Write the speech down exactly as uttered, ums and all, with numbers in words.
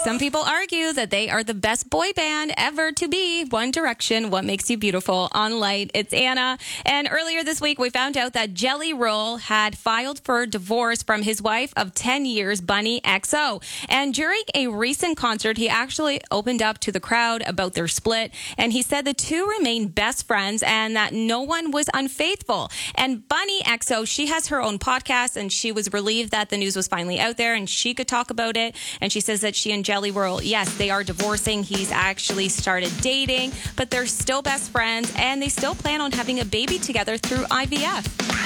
Some people argue that they are the best boy band ever to be. One Direction, What Makes You Beautiful on Light. It's Anna. And earlier this week, we found out that Jelly Roll had filed for divorce from his wife of ten years, Bunny X O. And during a recent concert, he actually opened up to the crowd about their split. And he said the two remain best friends and that no one was unfaithful. And Bunny X O, she has her own podcast, and she was relieved that the news was finally out there and she could talk about it. And she says that she and Jelly Roll, yes, they are divorcing. He's actually started dating, but they're still best friends and they still plan on having a baby together through I V F.